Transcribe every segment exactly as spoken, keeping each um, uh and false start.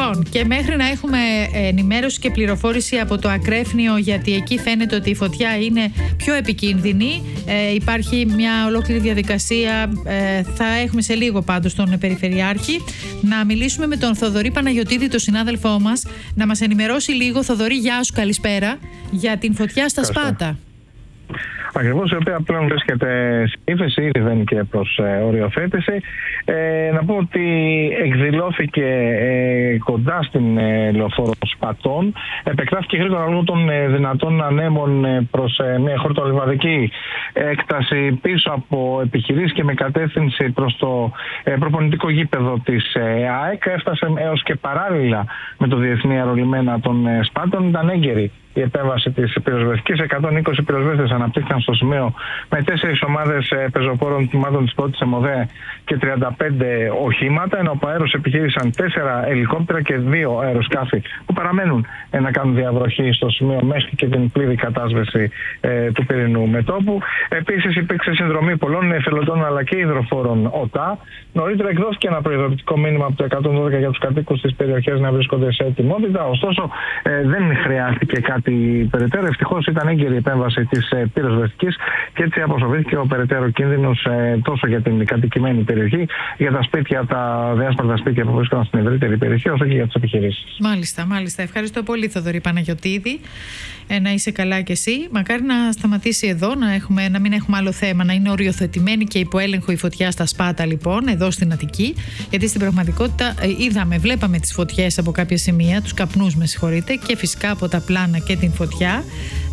Λοιπόν, και μέχρι να έχουμε ενημέρωση και πληροφόρηση από το Ακρέφνιο, γιατί εκεί φαίνεται ότι η φωτιά είναι πιο επικίνδυνη. Ε, υπάρχει μια ολόκληρη διαδικασία. Ε, θα έχουμε σε λίγο πάντως τον Περιφερειάρχη. Να μιλήσουμε με τον Θοδωρή Παναγιωτίδη, τον συνάδελφό μας, να μας ενημερώσει λίγο. Θοδωρή, γεια σου, καλησπέρα. Για την φωτιά στα Σπάτα. Ακριβώς, η οποία πλέον βρίσκεται σε ύφεση, ήδη δεν και προς ε, οριοθέτηση. Ε, να πω ότι εκδηλώθηκε ε, κοντά στην ε, λεωφόρο Σπατών. Επεκτάθηκε γρήγορα λόγω των ε, δυνατών ανέμων ε, προς ε, μια χορτολιβαδική έκταση πίσω από επιχειρήσεις και με κατεύθυνση προς το ε, προπονητικό γήπεδο της ε, ΑΕΚ. Έφτασε έως και παράλληλα με το Διεθνή Αερολιμένα των ε, Σπάτων. Ήταν έγκαιρη η επέμβαση της πυροσβεστικής. εκατόν είκοσι πυροσβέστες αναπτύχθηκαν στο σημείο με τέσσερις ομάδες πεζοπόρων τμήματων της πρώτης ΕΜΟΔΕ και τριάντα πέντε οχήματα, ενώ από αέρος επιχείρησαν τέσσερα ελικόπτερα και δύο αεροσκάφη που παραμένουν ε, να κάνουν διαβροχή στο σημείο μέχρι και την πλήρη κατάσβεση ε, του πυρηνού μετώπου. Επίσης υπήρξε συνδρομή πολλών εθελοντών αλλά και υδροφόρων ΟΤΑ. Νωρίτερα εκδόθηκε ένα προειδοποιητικό μήνυμα από το εκατόν δώδεκα για τους κατοίκους της περιοχής να βρίσκονται σε ετοιμότητα. Ωστόσο, ε, δεν χρειάστηκε κάτι περαιτέρω. Ευτυχώς ήταν έγκαιρη η επέμβαση της ε, πυροσβεστικής και έτσι αποσοβήθηκε ο περαιτέρω κίνδυνος ε, τόσο για την κατοικημένη περιοχή, για τα σπίτια, τα διάσπαρτα σπίτια που βρίσκονταν στην ευρύτερη περιοχή, όσο και για τις επιχειρήσεις. Μάλιστα, μάλιστα. Ευχαριστώ πολύ, Θοδωρή Παναγιωτίδη. Ε, να είσαι καλά κι εσύ. Μακάρι να σταματήσει εδώ, να, έχουμε, να μην έχουμε άλλο θέμα, να είναι οριοθετημένη και υπό έλεγχο η φωτιά στα Σπάτα, λοιπόν, εδώ στην Αττική. Γιατί στην πραγματικότητα ε, είδαμε, βλέπαμε τις φωτιές από κάποια σημεία, τους καπνούς, με συγχωρείτε, και φυσικά από τα πλάνα και την φωτιά.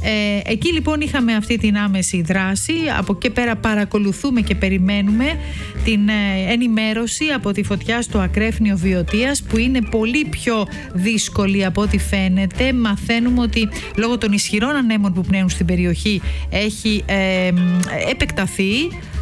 Ε, εκεί λοιπόν είχαμε αυτή την άμεση δράση. Από εκεί πέρα παρακολουθούμε και περιμένουμε την ε, ενημέρωση από τη φωτιά στο Ακρέφνιο Βιωτίας, που είναι πολύ πιο δύσκολη από ό,τι φαίνεται. Μαθαίνουμε ότι λόγω των ισχυρών ανέμων που πνέουν στην περιοχή έχει ε, επεκταθεί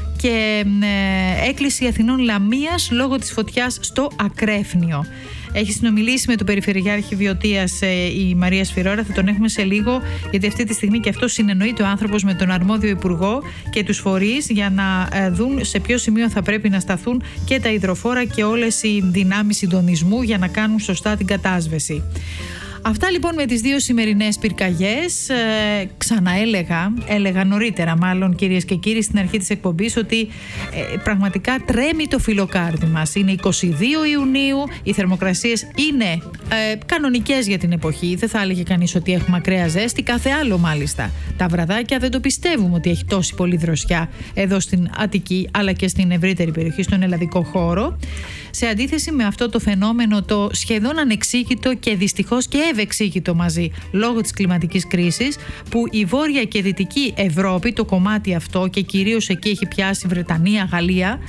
και ε, έκκληση Αθηνών Λαμίας λόγω της φωτιάς στο Ακρέφνιο. Έχει συνομιλήσει με τον Περιφερειάρχη Βιωτίας ε, η Μαρία Σφυρόρα, θα τον έχουμε σε λίγο, γιατί αυτή τη στιγμή και αυτό συνεννοείται ο άνθρωπος με τον αρμόδιο υπουργό και τους φορείς για να ε, δουν σε ποιο σημείο θα πρέπει να σταθούν και τα υδροφόρα και όλες οι δυνάμεις συντονισμού για να κάνουν σωστά την κατάσβεση. Αυτά λοιπόν με τις δύο σημερινές πυρκαγιές. Ε, ξαναέλεγα, έλεγα νωρίτερα μάλλον, κυρίες και κύριοι, στην αρχή της εκπομπής, ότι ε, πραγματικά τρέμει το φιλοκάρδι μας. Είναι εικοστή δεύτερη Ιουνίου, οι θερμοκρασίες είναι ε, κανονικές για την εποχή. Δεν θα έλεγε κανείς ότι έχουμε ακραία ζέστη, κάθε άλλο μάλιστα. Τα βραδάκια δεν το πιστεύουμε ότι έχει τόση πολύ δροσιά εδώ στην Αττική, αλλά και στην ευρύτερη περιοχή, στον ελλαδικό χώρο. Σε αντίθεση με αυτό το φαινόμενο το σχεδόν ανεξήγητο και δυστυχώς και ευεξήγητο μαζί λόγω της κλιματικής κρίσης, που η Βόρεια και Δυτική Ευρώπη, το κομμάτι αυτό, και κυρίως εκεί έχει πιάσει Βρετανία, Γαλλία,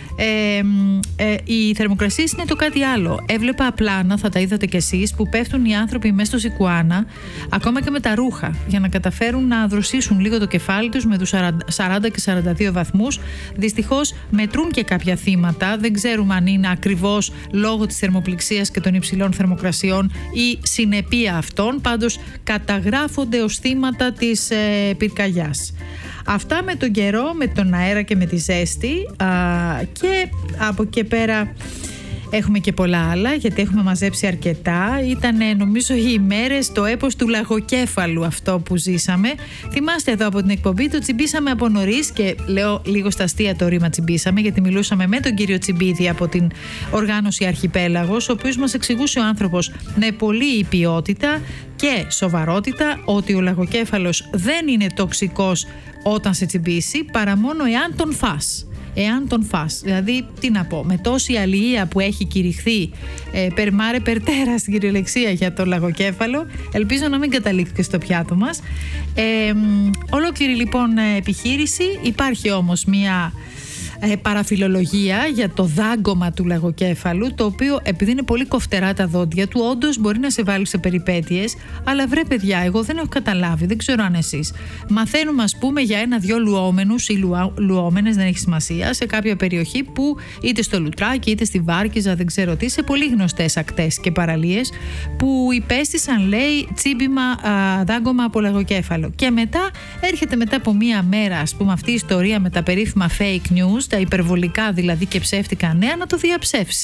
Ε, ε, οι θερμοκρασίες είναι το κάτι άλλο. Έβλεπα πλάνα, θα τα είδατε κι εσείς, που πέφτουν οι άνθρωποι μέσα στο Σικουάνα, ακόμα και με τα ρούχα, για να καταφέρουν να δροσίσουν λίγο το κεφάλι τους με τους σαράντα και σαράντα δύο βαθμούς. Δυστυχώς μετρούν και κάποια θύματα. Δεν ξέρουμε αν είναι ακριβώς λόγω της θερμοπληξίας και των υψηλών θερμοκρασιών ή συνεπία αυτών. Πάντως καταγράφονται ως θύματα της ε, πυρκαγιάς. Αυτά με τον καιρό, με τον αέρα και με τη ζέστη. Α, και από εκεί πέρα έχουμε και πολλά άλλα, γιατί έχουμε μαζέψει αρκετά. Ήταν νομίζω οι ημέρες, το έπος του λαγοκέφαλου αυτό που ζήσαμε. Θυμάστε εδώ από την εκπομπή, το τσιμπήσαμε από νωρίς, και λέω λίγο στα αστεία το ρήμα τσιμπήσαμε, γιατί μιλούσαμε με τον κύριο Τσιμπίδη από την οργάνωση Αρχιπέλαγος, ο οποίος μας εξηγούσε ο άνθρωπος με πολλή ποιότητα και σοβαρότητα ότι ο λαγοκέφαλος δεν είναι τοξικός όταν σε τσιμπήσει, παρά μόνο εάν τον φας. Εάν τον φας. Δηλαδή, τι να πω, με τόση αλληλεία που έχει κηρυχθεί ε, περμάρε περτέρα στην κυριολεξία για το λαγοκέφαλο, ελπίζω να μην καταλήξει και στο πιάτο μας. Ε, ολόκληρη λοιπόν επιχείρηση. Υπάρχει όμως μια ε, παραφιλολογία για το δάγκωμα του λαγοκέφαλου, το οποίο, επειδή είναι πολύ κοφτερά τα δόντια του, όντως μπορεί να σε βάλει σε περιπέτειες. Αλλά βρε παιδιά, εγώ δεν έχω καταλάβει, δεν ξέρω αν εσείς. Μαθαίνουμε, ας πούμε, για ένα-δυο λουόμενους ή λουά, λουόμενες, δεν έχει σημασία, σε κάποια περιοχή που είτε στο Λουτράκι είτε στη Βάρκιζα, δεν ξέρω τι, σε πολύ γνωστές ακτές και παραλίες, που υπέστησαν, λέει, τσίμπημα, α, δάγκωμα από λαγοκέφαλο. Και μετά έρχεται μετά από μία μέρα, ας πούμε, αυτή η ιστορία με τα περίφημα fake news, τα υπερβολικά δηλαδή και ψεύτικα νέα, να το διαψεύσει.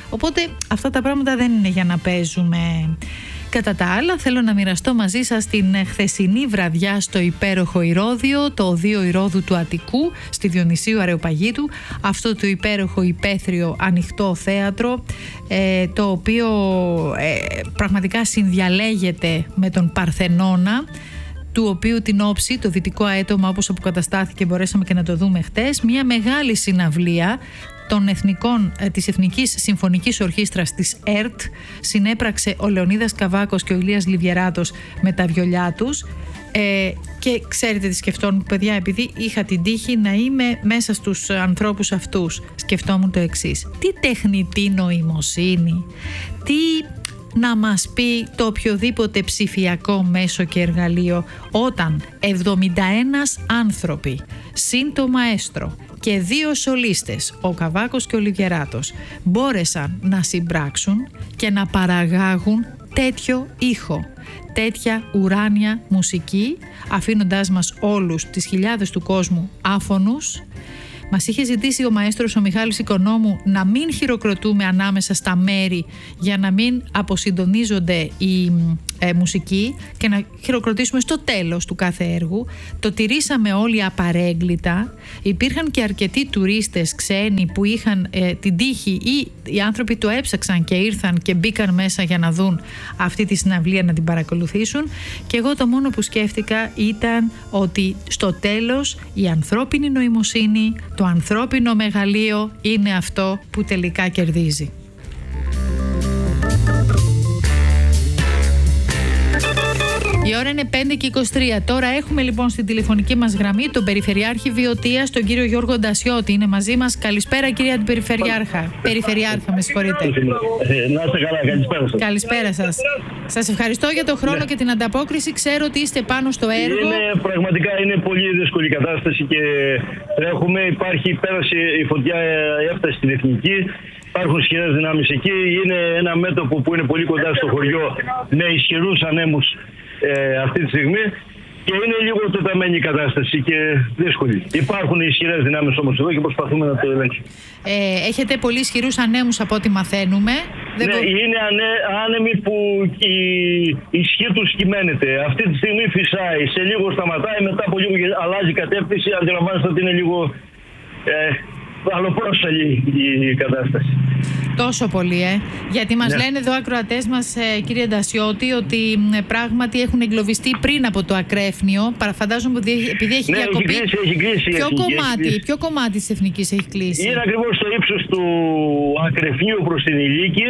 Οπότε αυτά τα πράγματα δεν είναι για να παίζουμε. Κατά τα άλλα, θέλω να μοιραστώ μαζί σας την χθεσινή βραδιά στο υπέροχο Ηρώδειο, το Οδείο Ηρώδου του Αττικού, στη Διονυσίου Αρεοπαγίτου, αυτό το υπέροχο υπαίθριο ανοιχτό θέατρο, ε, το οποίο ε, πραγματικά συνδιαλέγεται με τον Παρθενώνα, του οποίου την όψη, το δυτικό αέτομα, όπως αποκαταστάθηκε, μπορέσαμε και να το δούμε χτες, μια μεγάλη συναυλία των εθνικών, της Εθνικής Συμφωνικής Ορχήστρας της ΕΡΤ συνέπραξε ο Λεωνίδας Καβάκος και ο Ηλίας Λιβιεράτος με τα βιολιά τους. Ε, και ξέρετε τι σκεφτόμουν, παιδιά, επειδή είχα την τύχη να είμαι μέσα στους ανθρώπους αυτούς, σκεφτόμουν το εξής: τι τεχνητή νοημοσύνη, τι να μας πει το οποιοδήποτε ψηφιακό μέσο και εργαλείο, όταν εβδομήντα ένα άνθρωποι συν το μαέστρο και δύο σολίστες, ο Καβάκος και ο Λιβιεράτος, μπόρεσαν να συμπράξουν και να παραγάγουν τέτοιο ήχο, τέτοια ουράνια μουσική, αφήνοντάς μας όλους, τις χιλιάδες του κόσμου, άφωνους. Μας είχε ζητήσει ο μαέστρος ο Μιχάλης Οικονόμου να μην χειροκροτούμε ανάμεσα στα μέρη για να μην αποσυντονίζονται οι ε, μουσικοί και να χειροκροτήσουμε στο τέλος του κάθε έργου. Το τηρήσαμε όλοι απαρέγκλητα. Υπήρχαν και αρκετοί τουρίστες ξένοι που είχαν ε, την τύχη, ή οι άνθρωποι το έψαξαν και ήρθαν και μπήκαν μέσα για να δουν αυτή τη συναυλία, να την παρακολουθήσουν. Και εγώ το μόνο που σκέφτηκα ήταν ότι στο τέλος η ανθρώπινη νοημοσύνη, το ανθρώπινο μεγαλείο είναι αυτό που τελικά κερδίζει. Η ώρα είναι πέντε και είκοσι τρία. Τώρα έχουμε λοιπόν στην τηλεφωνική μας γραμμή τον Περιφερειάρχη Βιωτίας, τον κύριο Γιώργο Ντασιώτη. Είναι μαζί μας. Καλησπέρα, κυρία την Περιφερειάρχα. Περιφερειάρχα, με συγχωρείτε. Να είστε καλά, καλησπέρα σας. Καλησπέρα σας. Σας ευχαριστώ για τον χρόνο, ναι, και την ανταπόκριση. Ξέρω ότι είστε πάνω στο έργο. Είναι, πραγματικά είναι πολύ δύσκολη κατάσταση και τρέχουμε. Υπάρχει, πέρασε η φωτιά, έφτασε στην Εθνική. Υπάρχουν ισχυρές δυνάμεις εκεί. Είναι ένα μέτωπο που είναι πολύ κοντά στο χωριό με ισχυρούς ανέμους ε, αυτή τη στιγμή. Και είναι λίγο τεταμένη η κατάσταση και δύσκολη. Υπάρχουν ισχυρές δυνάμεις όμως εδώ και προσπαθούμε να το ελέγξουμε. Ε, έχετε πολύ ισχυρούς ανέμους από ό,τι μαθαίνουμε. Ναι, Δεν είναι ανέ, άνεμοι που η, η ισχύ τους κυμαίνεται. Αυτή τη στιγμή φυσάει, σε λίγο σταματάει, μετά από λίγο αλλάζει κατεύθυνση. Αντιλαμβάνεστε ότι είναι λίγο ε, αλλοπρόσαλη η κατάσταση. Τόσο πολύ, ε. Γιατί μας, ναι, λένε εδώ ακροατές μας, ε, κύριε Ντασιώτη, ότι ε, πράγματι έχουν εγκλωβιστεί πριν από το ακρέφνιο. Παραφαντάζομαι ότι επειδή έχει, ναι, διακοπεί. Έχει κλείσει, έχει κλείσει, ποιο, έχει, κομμάτι, έχει ποιο κομμάτι της Εθνικής έχει κλείσει? Είναι ακριβώς στο ύψος του ακρεφνίου προς την Ηλίκη.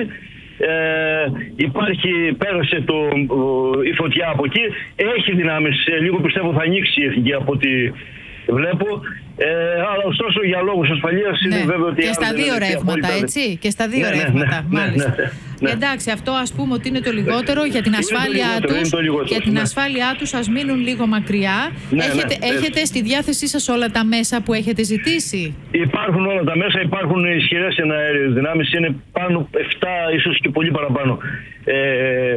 Ε, υπάρχει, πέρασε το, η φωτιά από εκεί. Έχει δυνάμεις. Λίγο πιστεύω θα ανοίξει η Εθνική από ό,τι βλέπω. Ε, αλλά ωστόσο για λόγους ασφαλείας, ναι, είναι βέβαιο ότι... Και στα δύο ρεύματα, έτσι, και στα δύο, ναι, ρεύματα, ναι, μάλιστα. Ναι, ναι, ναι. Εντάξει, αυτό ας πούμε ότι είναι το λιγότερο για την ασφάλειά τους. Για την, ναι, ασφάλειά τους ας μείνουν λίγο μακριά. Ναι, έχετε, ναι, έχετε ναι. στη διάθεσή σας όλα τα μέσα που έχετε ζητήσει? Υπάρχουν όλα τα μέσα, υπάρχουν ισχυρές εναέριες δυνάμεις, είναι πάνω επτά, ίσως και πολύ παραπάνω. Ε,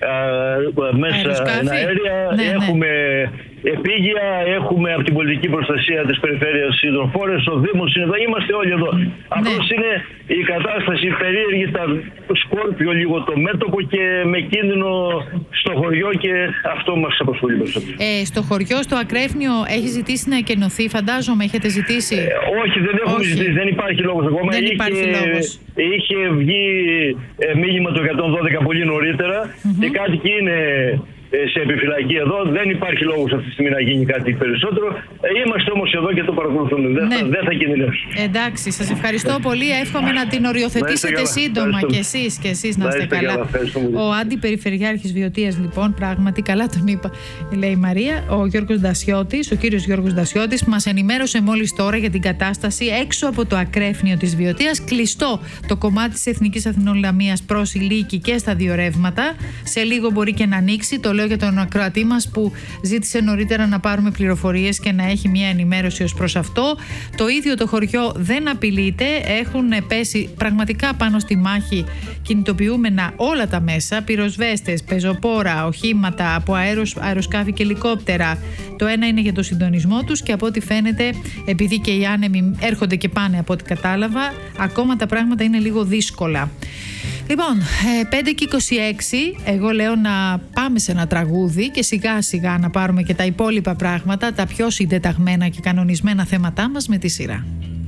α, μέσα εναέρια, ναι, έχουμε... Ναι. Επίγεια, έχουμε από την πολιτική προστασία της περιφέρειας υδροφόρες, ο Δήμος είναι εδώ, είμαστε όλοι εδώ. Ναι. Απλώς είναι η κατάσταση περίεργη, τα σκόρπιο λίγο το μέτωπο και με κίνδυνο στο χωριό, και αυτό μας απασχολεί περισσότερο. Ε, στο χωριό, στο ακρέφνιο, έχει ζητήσει να εκενωθεί, φαντάζομαι, έχετε ζητήσει? Ε, όχι, δεν έχουμε όχι. ζητήσει, δεν υπάρχει λόγος ακόμα. Δεν είχε, υπάρχει λόγος. Είχε βγει ε, μήνυμα το εκατόν δώδεκα πολύ νωρίτερα, mm-hmm. οι κάτοικοι είναι σε επιφυλακή εδώ. Δεν υπάρχει λόγος αυτή τη στιγμή να γίνει κάτι περισσότερο. Ε, είμαστε όμως εδώ και το παρακολουθούμε. Δεν, ναι. θα, δεν θα κινδυνεύσουμε. Εντάξει, σας ευχαριστώ πολύ. Εύχομαι να την οριοθετήσετε σύντομα και εσείς, και εσείς να είστε καλά. καλά. Ο Αντιπεριφερειάρχης Βιωτίας, λοιπόν, πράγματι, καλά τον είπα, λέει η Μαρία, ο Γιώργος Ντασιώτης, ο κύριος Γιώργος Ντασιώτης, μας ενημέρωσε μόλις τώρα για την κατάσταση έξω από το ακρέφνιο της Βιωτίας. Κλειστό το κομμάτι της Εθνικής Αθηνών Λαμίας προς Ηλίκη και στα δύο ρεύματα. Σε λίγο μπορεί και να ανοίξει. Το λέω για τον ακροατή μας που ζήτησε νωρίτερα να πάρουμε πληροφορίες και να έχει μια ενημέρωση ως προς αυτό. Το ίδιο το χωριό δεν απειλείται. Έχουν πέσει πραγματικά πάνω στη μάχη κινητοποιούμενα όλα τα μέσα, πυροσβέστες, πεζοπόρα, οχήματα από αέρος, αεροσκάφη και ελικόπτερα. Το ένα είναι για το συντονισμό τους και από ό,τι φαίνεται, επειδή και οι άνεμοι έρχονται και πάνε από ό,τι κατάλαβα, ακόμα τα πράγματα είναι λίγο δύσκολα. Λοιπόν, πέντε και είκοσι έξι, εγώ λέω να πάμε σε ένα τραγούδι και σιγά σιγά να πάρουμε και τα υπόλοιπα πράγματα, τα πιο συντεταγμένα και κανονισμένα θέματά μας με τη σειρά.